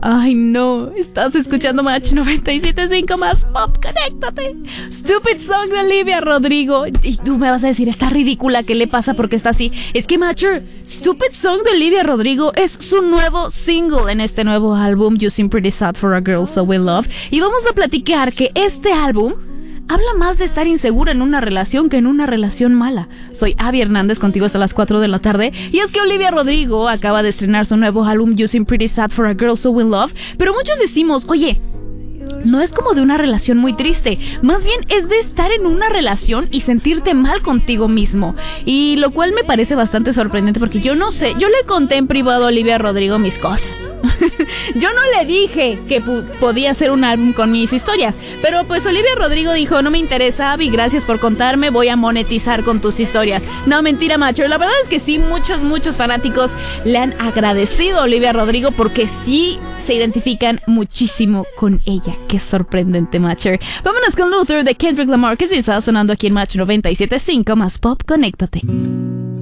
Ay, no, estás escuchando Match 97.5 más pop, conéctate. Stupid Song de Olivia Rodrigo. Y tú me vas a decir, está ridícula, ¿qué le pasa? Porque está así. Es que, Matcher, Stupid Song de Olivia Rodrigo es su nuevo single en este nuevo álbum, You Seem Pretty Sad for a Girl So We Love. Y vamos a platicar que este álbum habla más de estar insegura en una relación que en una relación mala. Soy Abby Hernández, contigo hasta las 4 de la tarde. Y es que Olivia Rodrigo acaba de estrenar su nuevo álbum You Seem Pretty Sad for a Girl So We Love. Pero muchos decimos, oye, no es como de una relación muy triste, más bien es de estar en una relación y sentirte mal contigo mismo. Y lo cual me parece bastante sorprendente porque yo no sé, yo le conté en privado a Olivia Rodrigo mis cosas. Yo no le dije que podía hacer un álbum con mis historias, pero pues Olivia Rodrigo dijo, no me interesa, Abby, gracias por contarme, voy a monetizar con tus historias. No, mentira, macho, la verdad es que sí, muchos fanáticos le han agradecido a Olivia Rodrigo porque sí se identifican muchísimo con ella. Qué sorprendente, Matcher. Vámonos con Luther de Kendrick Lamar, que sí está sonando aquí en Match 97.5 más pop, conéctate.